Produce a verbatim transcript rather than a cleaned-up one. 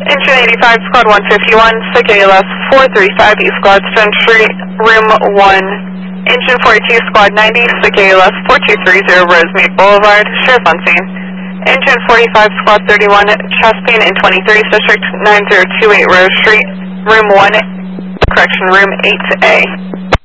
Engine eighty-five, Squad one fifty-one, S I G A L S four three five, East Gladstone Street, Room one. Engine forty-two, Squad ninety, S I G A L S four two three zero, Rosemead Boulevard, Sheriff on scene. Engine forty-five, Squad thirty-one, Chespin in twenty-three, District nine zero two eight, Rose Street, Room one, correction, Room eight A.